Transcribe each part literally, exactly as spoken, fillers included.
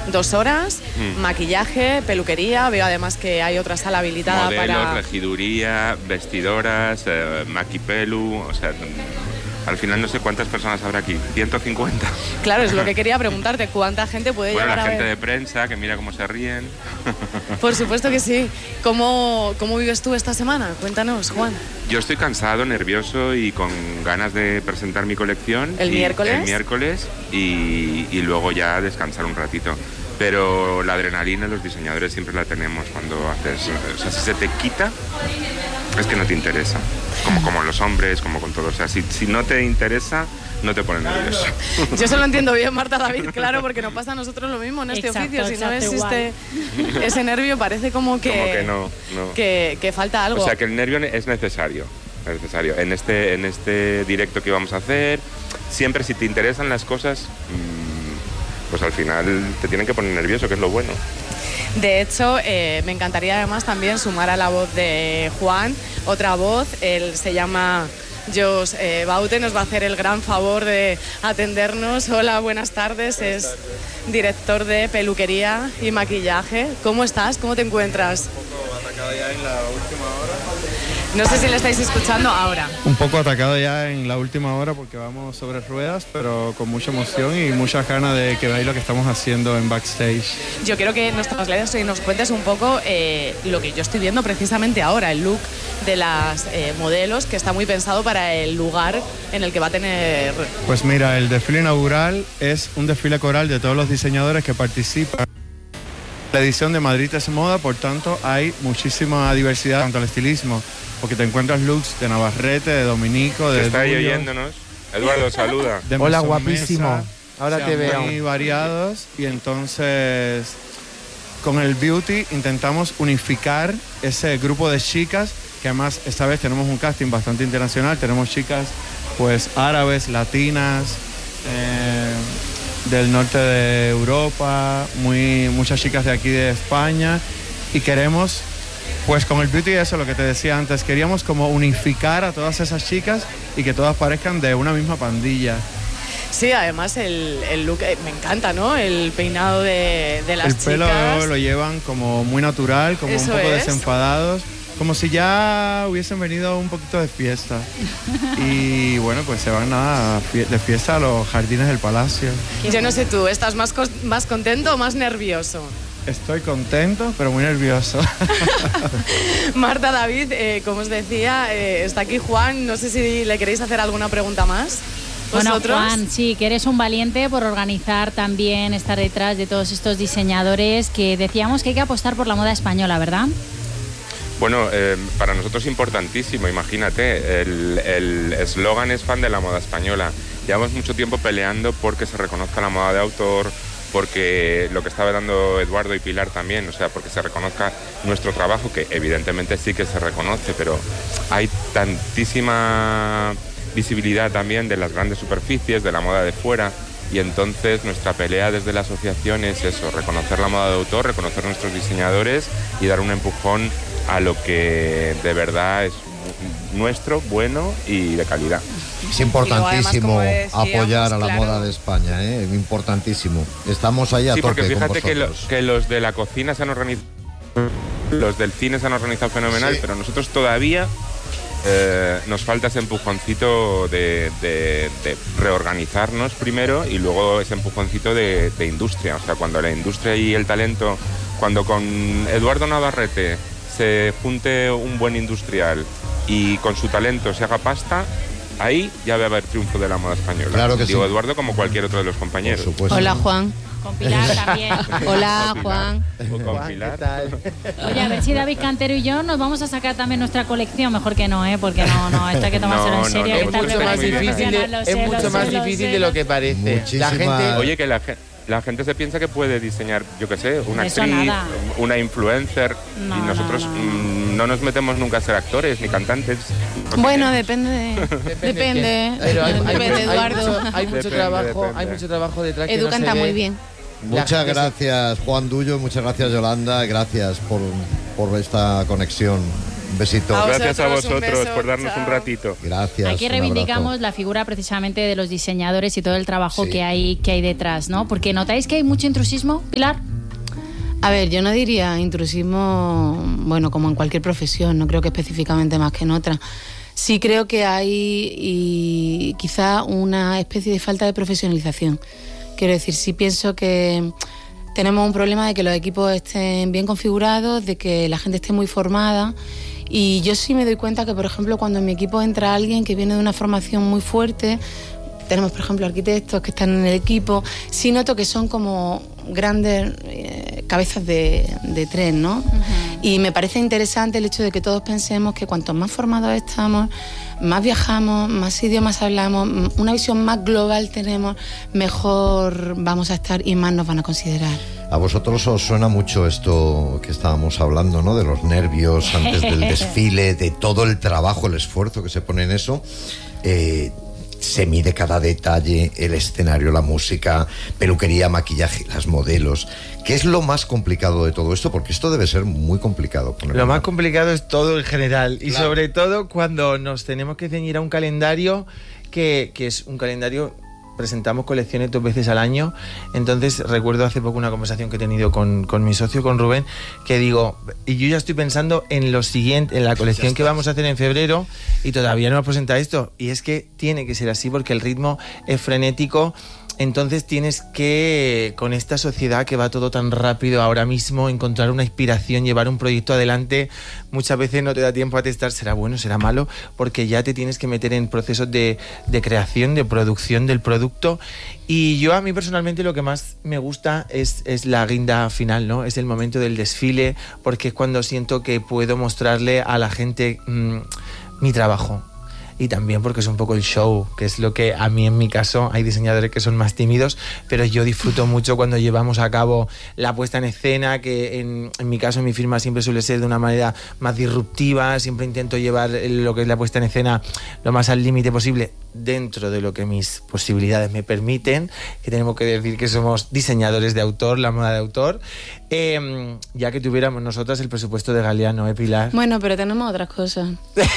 dos horas, mm. maquillaje, peluquería, veo además que hay otra sala habilitada Modelos, para... regiduría, vestidoras, eh, maquipelu, o sea... Al final no sé cuántas personas habrá aquí, ciento cincuenta. Claro, es lo que quería preguntarte, ¿cuánta gente puede bueno, llegar a ver? Bueno, la gente de prensa, que mira cómo se ríen. Por supuesto que sí. ¿Cómo, cómo vives tú esta semana? Cuéntanos, Juan. Yo estoy cansado, nervioso y con ganas de presentar mi colección. ¿El y, miércoles? El miércoles y, y luego ya descansar un ratito. Pero la adrenalina los diseñadores siempre la tenemos cuando haces... O sea, si se te quita, es que no te interesa. Como, como los hombres, como con todo. O sea, si, si no te interesa, no te pones nervioso. Yo se lo entiendo bien, Marta David, claro, porque nos pasa a nosotros lo mismo en este exacto, oficio. Si exacto, no existe igual. ese nervio, parece como que, como que, no, no. que, que falta algo. O sea, que el nervio es necesario. Es necesario. En este, en este directo que vamos a hacer, siempre si te interesan las cosas... Mmm, pues al final te tienen que poner nervioso, que es lo bueno. De hecho, eh, me encantaría además también sumar a la voz de Juan otra voz. Él se llama Jos eh, Baute, nos va a hacer el gran favor de atendernos. Hola, buenas tardes. Buenas es tardes. Director de peluquería y maquillaje. ¿Cómo estás? ¿Cómo te encuentras? Un poco atacado ya en la última hora. No sé si le estáis escuchando ahora. Un poco atacado ya en la última hora porque vamos sobre ruedas, pero con mucha emoción y muchas ganas de que veáis lo que estamos haciendo en backstage. Yo quiero que nos traslades y nos cuentes un poco eh, lo que yo estoy viendo precisamente ahora, el look de las eh, modelos, que está muy pensado para el lugar en el que va a tener... Pues mira, el desfile inaugural es un desfile coral de todos los diseñadores que participan en la edición de Madrid es Moda, por tanto hay muchísima diversidad tanto al estilismo, porque te encuentras looks de Navarrete, de Dominico, de... Está ahí Dulio, oyéndonos. Eduardo, saluda. de Hola, Mesomesa, guapísimo. Ahora o sea, te veo. muy variados y entonces con el beauty intentamos unificar ese grupo de chicas que además esta vez tenemos un casting bastante internacional. Tenemos chicas pues árabes, latinas, eh, del norte de Europa, muy, muchas chicas de aquí de España y queremos... Pues con el beauty, eso lo que te decía antes, queríamos como unificar a todas esas chicas y que todas parezcan de una misma pandilla. Sí, además el, el look eh, me encanta, ¿no? El peinado de, de las el pelo chicas. lo llevan como muy natural, como Eso un poco es. desenfadados, como si ya hubiesen venido a un poquito de fiesta. Y bueno, pues se van nada de fiesta a los jardines del palacio. Yo no sé tú, ¿estás más, cos- más contento o más nervioso? Estoy contento, pero muy nervioso. Marta David, eh, como os decía, eh, está aquí Juan. No sé si le queréis hacer alguna pregunta más. Bueno, ¿Vosotros? Juan, sí, que eres un valiente por organizar también, estar detrás de todos estos diseñadores, que decíamos que hay que apostar por la moda española, ¿verdad? Bueno, eh, para nosotros es importantísimo, imagínate, el eslogan es fan de la moda española. Llevamos mucho tiempo peleando porque se reconozca la moda de autor, porque lo que estaba dando Eduardo y Pilar también, o sea, porque se reconozca nuestro trabajo, que evidentemente sí que se reconoce, pero hay tantísima visibilidad también de las grandes superficies, de la moda de fuera, y entonces nuestra pelea desde la asociación es eso, reconocer la moda de autor, reconocer nuestros diseñadores y dar un empujón a lo que de verdad es nuestro, bueno y de calidad. Es importantísimo Y luego, además, como apoyar decíamos, a la claro. moda de España, ¿eh? Importantísimo. Estamos ahí a Sí, tope porque con fíjate que, lo- vosotros. que los de la cocina se han organizado, los del cine se han organizado fenomenal, Sí. pero nosotros todavía eh, nos falta ese empujoncito de, de- de reorganizarnos primero y luego ese empujoncito de, de industria. O sea, cuando la industria y el talento, cuando con Eduardo Navarrete se junte un buen industrial y con su talento se haga pasta, ahí ya va a haber triunfo de la moda española. Claro que Digo sí. Eduardo como cualquier otro de los compañeros. Por supuesto. Hola, Juan. Con Pilar también. Hola, Con Pilar. Juan. O con Juan, Pilar. ¿qué tal? Oye, a ver si David Cantero y yo nos vamos a sacar también nuestra colección. Mejor que no, ¿eh? Porque no, no, esto hay que tomárselo No, en serio. no, que no, está mucho más preparación difícil de- profesional, lo es sé, mucho lo más sé, lo difícil sé. de lo que parece. Muchísima- La gente... Oye, que la, ge- la gente se piensa que puede diseñar, yo qué sé, una Eso actriz, nada. una influencer, No, y no, nosotros no, no. mm, no nos metemos nunca a ser actores ni cantantes. porque- Bueno, depende de... Depende. Depende. Pero hay, hay- Depende, hay Eduardo. mucho, hay mucho Depende, trabajo, depende. hay mucho trabajo detrás. que Edu no se canta ve. muy bien. La Muchas gente se- gracias, Juan Dullo, muchas gracias, Yolanda, gracias por, por esta conexión. Un besito. A Gracias a vosotros, un vosotros beso, por darnos chao. un ratito. Gracias. Aquí un reivindicamos abrazo. la figura precisamente de los diseñadores y todo el trabajo Sí. que hay que hay detrás, ¿no? Porque notáis que hay mucho intrusismo, Pilar. A ver, yo no diría intrusismo, bueno, como en cualquier profesión, no creo que específicamente más que en otra. Sí creo que hay y quizá una especie de falta de profesionalización. Quiero decir, sí pienso que tenemos un problema de que los equipos estén bien configurados, de que la gente esté muy formada. Y yo sí me doy cuenta que, por ejemplo, cuando en mi equipo entra alguien que viene de una formación muy fuerte, tenemos, por ejemplo, arquitectos que están en el equipo, sí noto que son como grandes eh, cabezas de, de tren, ¿no? Uh-huh. Y me parece interesante el hecho de que todos pensemos que cuanto más formados estamos, más viajamos, más idiomas hablamos, una visión más global tenemos, mejor vamos a estar y más nos van a considerar. A vosotros os suena mucho esto que estábamos hablando, ¿no? De los nervios antes del desfile, de todo el trabajo, el esfuerzo que se pone en eso. Eh, se mide cada detalle, el escenario, la música, peluquería, maquillaje, las modelos. ¿Qué es lo más complicado de todo esto? Porque esto debe ser muy complicado. Lo más complicado es todo en general. Y claro. sobre todo cuando nos tenemos que ceñir a un calendario que, que es un calendario... Presentamos colecciones dos veces al año. Entonces recuerdo hace poco una conversación que he tenido con, con mi socio, con Rubén, que digo, y yo ya estoy pensando en lo siguiente, en la colección que vamos a hacer en febrero, y todavía no hemos presentado esto. Y es que tiene que ser así porque el ritmo es frenético. Entonces tienes que, con esta sociedad que va todo tan rápido ahora mismo, encontrar una inspiración, llevar un proyecto adelante. Muchas veces no te da tiempo a testar, será bueno, será malo, porque ya te tienes que meter en procesos de, de creación, de producción del producto. Y yo, a mí personalmente, lo que más me gusta es, es la guinda final, ¿no? Es el momento del desfile, porque es cuando siento que puedo mostrarle a la gente mmm, mi trabajo. Y también porque es un poco el show, que es lo que a mí, en mi caso, hay diseñadores que son más tímidos, pero yo disfruto mucho cuando llevamos a cabo la puesta en escena, que en, en mi caso, en mi firma siempre suele ser de una manera más disruptiva. Siempre intento llevar lo que es la puesta en escena lo más al límite posible, dentro de lo que mis posibilidades me permiten, que tenemos que decir que somos diseñadores de autor, la moda de autor, eh, ya que tuviéramos nosotras el presupuesto de Galeano, ¿eh, Pilar? Bueno, pero tenemos otras cosas.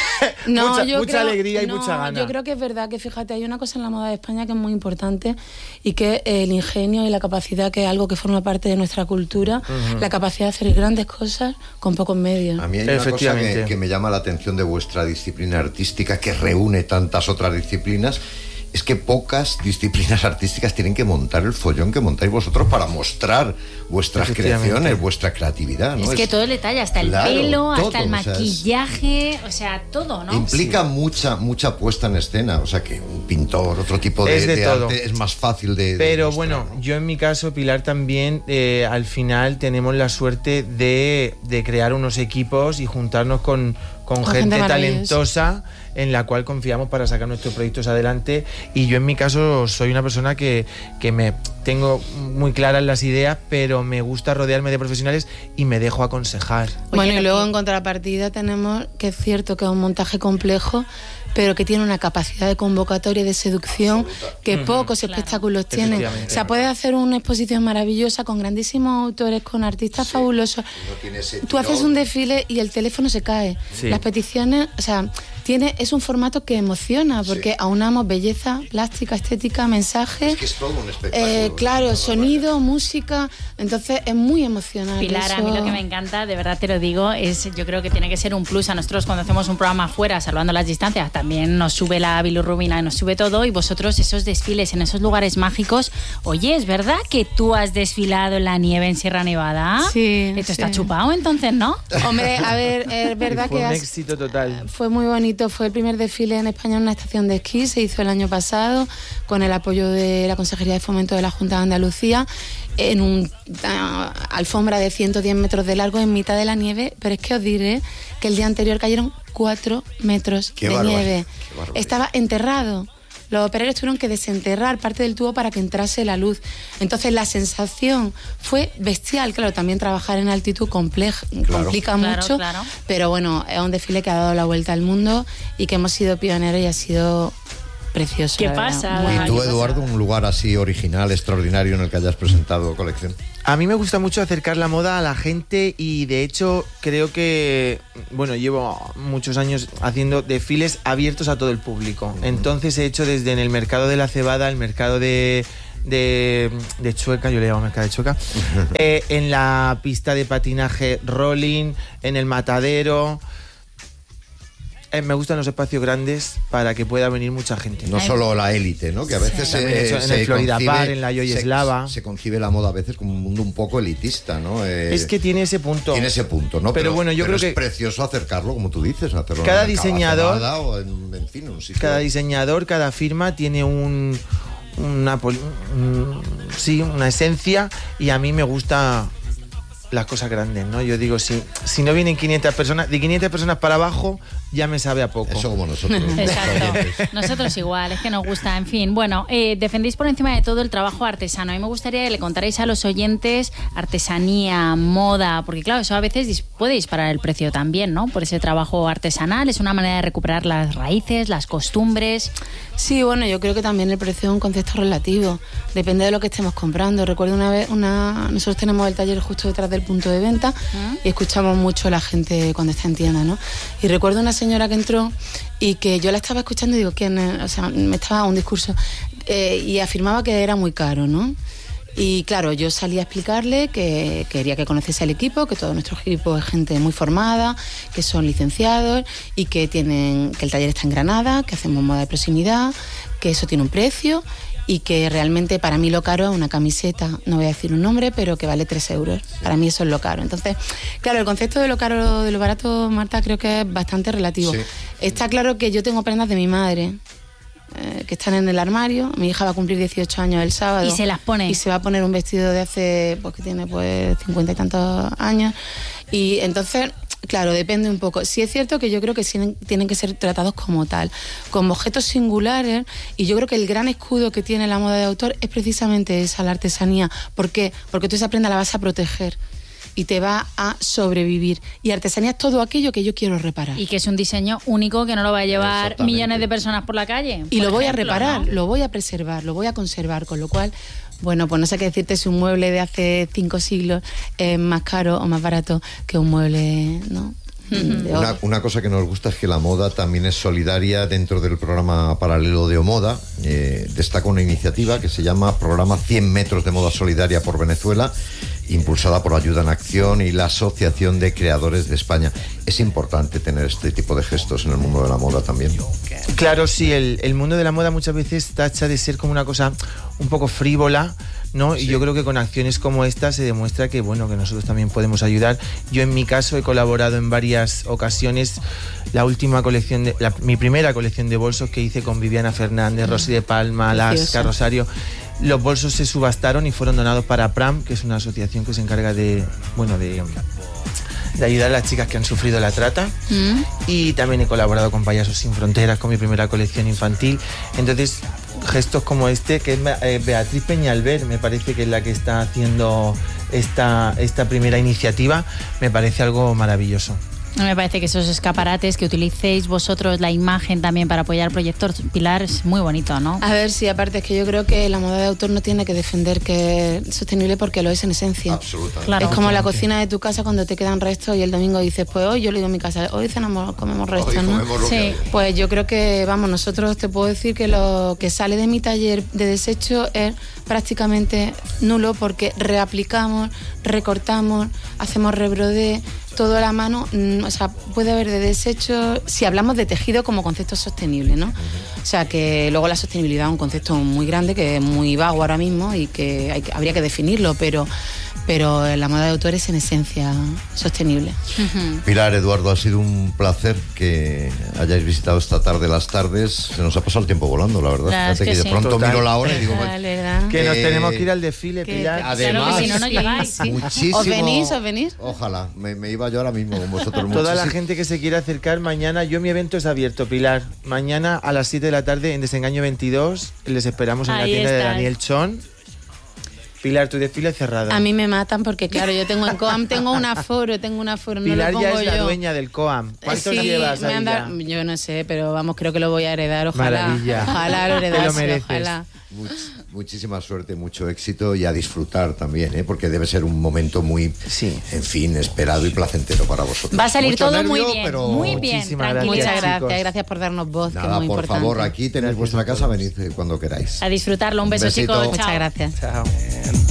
No, mucha yo mucha creo, alegría y no, mucha gana. Yo creo que es verdad que, fíjate, hay una cosa en la moda de España que es muy importante y que es el ingenio y la capacidad, que es algo que forma parte de nuestra cultura, uh-huh. la capacidad de hacer grandes cosas con pocos medios. A mí hay una cosa que, que me llama la atención de vuestra disciplina artística, que reúne tantas otras disciplinas. Es que pocas disciplinas artísticas tienen que montar el follón que montáis vosotros para mostrar vuestras creaciones, vuestra creatividad, ¿no? Es que es, todo el detalle, hasta el claro, pelo, todo, hasta el maquillaje, o sea, es, o sea todo, ¿no? Implica sí. mucha mucha puesta en escena, o sea, que un pintor, otro tipo de, es de, de todo. arte es más fácil de... Pero de mostrar, bueno, ¿no? yo en mi caso, Pilar, también eh, al final tenemos la suerte de, de crear unos equipos y juntarnos con, con, con gente, gente talentosa en la cual confiamos para sacar nuestros proyectos adelante. Y yo en mi caso soy una persona que, que me tengo muy claras las ideas, pero me gusta rodearme de profesionales y me dejo aconsejar. Bueno, y luego en contrapartida tenemos que es cierto que es un montaje complejo, pero que tiene una capacidad de convocatoria y de seducción Absoluta. que uh-huh. pocos claro. espectáculos tienen. O sea, puedes hacer una exposición maravillosa con grandísimos autores, con artistas sí. fabulosos. No Tú haces un desfile y el teléfono se cae. Sí. Las peticiones, o sea, tiene, es un formato que emociona, porque sí. aunamos belleza, plástica, estética, mensaje. Es que es todo un espectáculo. Eh, claro, sonido, música. Entonces es muy emocional. Pilar, eso. a mí lo que me encanta, de verdad te lo digo, es yo creo que tiene que ser un plus. A nosotros cuando hacemos un programa afuera, salvando las distancias, también nos sube la bilirrubina, nos sube todo, y vosotros esos desfiles en esos lugares mágicos. Oye, ¿es verdad que tú has desfilado en la nieve en Sierra Nevada? Sí. Esto sí. está chupado entonces, ¿no? Hombre, a ver, es verdad y fue que... un has, éxito total. Fue muy bonito, fue el primer desfile en España en una estación de esquí, se hizo el año pasado con el apoyo de la Consejería de Fomento de la Junta de Andalucía, en una alfombra de ciento diez metros de largo en mitad de la nieve, pero es que os diré que el día anterior cayeron cuatro metros qué de barbar, nieve. Qué Estaba enterrado. Los operarios tuvieron que desenterrar parte del tubo para que entrase la luz. Entonces la sensación fue bestial. Claro, también trabajar en altitud compleja, claro. complica claro, mucho, claro. pero bueno, es un desfile que ha dado la vuelta al mundo y que hemos sido pioneros y ha sido precioso. ¿Qué la verdad. pasa? Muy ¿Y tú, pasa? Eduardo, un lugar así original, extraordinario en el que hayas presentado colección? A mí me gusta mucho acercar la moda a la gente y de hecho creo que, bueno, llevo muchos años haciendo desfiles abiertos a todo el público. Entonces he hecho desde en el mercado de la cebada, el mercado de, de, de Chueca, yo le llamo mercado de Chueca, eh, en la pista de patinaje rolling, en el matadero. Eh, me gustan los espacios grandes para que pueda venir mucha gente. No solo la élite, ¿no? Que a veces Sí. se, También he hecho en se el Florida concibe- Bar, en la Yoyeslava. Se, se concibe la moda a veces como un mundo un poco elitista, ¿no? Eh, Es que tiene ese punto. tiene ese punto, ¿no? Pero bueno, yo pero creo es que- precioso acercarlo, como tú dices, hacerlo Cada en el Cava diseñador- Cebada o en, en fin, en un sitio. Cada diseñador, cada firma tiene un, una, pol- un- sí, una esencia y a mí me gusta las cosas grandes, ¿no? Yo digo, si, si no vienen quinientas personas, de quinientas personas para abajo ya me sabe a poco. Eso como nosotros. Exacto. Nosotros igual, es que nos gusta. En fin, bueno, eh, defendéis por encima de todo el trabajo artesano. A mí me gustaría que le contarais a los oyentes artesanía, moda, porque claro, eso a veces dis- puede disparar el precio también, ¿no? Por ese trabajo artesanal, es una manera de recuperar las raíces, las costumbres. Sí, bueno, yo creo que también el precio es un concepto relativo. Depende de lo que estemos comprando. Recuerdo una vez, una nosotros tenemos el taller justo detrás del punto de venta y escuchamos mucho a la gente cuando está en tienda, ¿no? Y recuerdo una señora que entró y que yo la estaba escuchando y digo, ¿quién es? O sea, me estaba un discurso eh, y afirmaba que era muy caro, ¿no? Y claro, yo salí a explicarle que quería que conociese el equipo, que todo nuestro equipo es gente muy formada, que son licenciados y que tienen que el taller está en Granada, que hacemos moda de proximidad, que eso tiene un precio y que realmente para mí lo caro es una camiseta, no voy a decir un nombre, pero que vale tres euros. Para mí eso es lo caro. Entonces, claro, el concepto de lo caro, de lo barato, Marta, creo que es bastante relativo. Sí. Está claro que yo tengo prendas de mi madre, eh, que están en el armario. Mi hija va a cumplir dieciocho años el sábado. Y se las pone. Y se va a poner un vestido de hace, pues que tiene pues cincuenta y tantos años. Y entonces, claro, depende un poco. Sí es cierto que yo creo que tienen, tienen que ser tratados como tal, como objetos singulares. Y yo creo que el gran escudo que tiene la moda de autor es precisamente esa, la artesanía. ¿Por qué? Porque tú esa prenda la vas a proteger y te va a sobrevivir. Y artesanía es todo aquello que yo quiero reparar. Y que es un diseño único que no lo va a llevar Exactamente. millones de personas por la calle. Y por lo voy ejemplo, a reparar, ¿no? lo voy a preservar, lo voy a conservar, con lo cual, bueno, pues no sé qué decirte si un mueble de hace cinco siglos es más caro o más barato que un mueble, ¿no? De hoy. Una, una cosa que nos gusta es que la moda también es solidaria. Dentro del programa paralelo de Omoda eh, destaca una iniciativa que se llama Programa cien metros de moda solidaria por Venezuela, impulsada por Ayuda en Acción y la Asociación de Creadores de España. Es importante tener este tipo de gestos en el mundo de la moda también. Claro, sí, el, el mundo de la moda muchas veces tacha de ser como una cosa un poco frívola, ¿no? Sí. Y yo creo que con acciones como esta se demuestra que, bueno, que nosotros también podemos ayudar. Yo en mi caso he colaborado en varias ocasiones. La última colección, de, la, mi primera colección de bolsos que hice con Viviana Fernández, Rosy de Palma, Lasca, Preciosa. Rosario. Los bolsos se subastaron y fueron donados para Pram, que es una asociación que se encarga de, bueno, de, de ayudar a las chicas que han sufrido la trata. Mm. Y también he colaborado con Payasos Sin Fronteras, con mi primera colección infantil. Entonces, gestos como este, que es eh, Beatriz Peñalver, me parece que es la que está haciendo esta, esta primera iniciativa, me parece algo maravilloso. Me parece que esos escaparates que utilicéis vosotros, la imagen también para apoyar Proyector Pilar, es muy bonito, ¿no? A ver, sí, aparte es que yo creo que la moda de autor no tiene que defender que es sostenible porque lo es en esencia. Absolutamente. Claro. Es como la Totalmente. cocina de tu casa cuando te quedan restos y el domingo dices, pues hoy yo le digo en mi casa, hoy cenamos, comemos restos, Hoy ¿no? comemos lo que Sí. haya. Pues yo creo que, vamos, nosotros te puedo decir que lo que sale de mi taller de desecho es prácticamente nulo porque reaplicamos, recortamos, hacemos rebrodé, todo a la mano, mm, o sea, puede haber de desecho, si hablamos de tejido como concepto sostenible, ¿no? O sea, que luego la sostenibilidad es un concepto muy grande, que es muy vago ahora mismo y que, hay que habría que definirlo, pero, pero la moda de autor es en esencia sostenible. Ujú. Pilar, Eduardo, ha sido un placer que hayáis visitado esta tarde las tardes. Se nos ha pasado el tiempo volando, la verdad. La verdad Fíjate es que que de sí. pronto Total. miro la hora y digo, bueno, Vale, ¿verdad? Que nos Eh, tenemos que ir al desfile, que- Pilar. además, Claro que si no, no llegáis. Sí. muchísimo... ¿Os venís, os venís? Ojalá, me, me iba yo ahora mismo con vosotros. Toda la muchísimo. gente que se quiera acercar mañana, yo mi evento es abierto, Pilar. Mañana a las siete de la tarde en Desengaño veintidós les esperamos en la Ahí tienda de estás. Daniel Chon. Pilar, tu desfile cerrado. A mí me matan porque, claro, yo tengo en Coam, tengo un aforo, tengo un aforo, Pilar no lo pongo ya es la yo. dueña del Coam. ¿Cuántos Sí, llevas me ahí han ya? dado- yo no sé, pero vamos, creo que lo voy a heredar, ojalá. Maravilla. Ojalá lo Te lo heredase, mereces. ojalá. Much- muchísima suerte, mucho éxito y a disfrutar también, ¿eh? Porque debe ser un momento muy, Sí. en fin, esperado y placentero para vosotros. Va a salir Mucho todo muy nervio, bien, pero muy bien, Muchísimas tranquilidad. Muchas Chicos. gracias, gracias por darnos voz, que Nada, es muy por importante. favor, aquí tenéis Gracias vuestra a casa, todos. venid cuando queráis. A disfrutarlo. Un beso, Besito. chicos. Muchas Chao. gracias. Chao.